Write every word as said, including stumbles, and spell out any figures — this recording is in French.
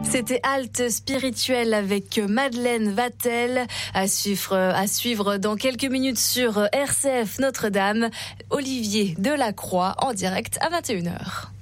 C'était Halte spirituelle avec Madeleine Vatel à suivre, à suivre dans quelques minutes sur R C F Notre-Dame. Olivier Delacroix en direct à vingt et une heures.